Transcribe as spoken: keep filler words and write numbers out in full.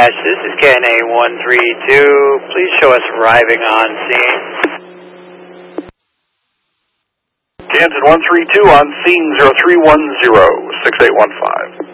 dispatch, this is K N A one three two. Please show us arriving on scene. Kansas one three two on scene zero three one zero, six eight one five.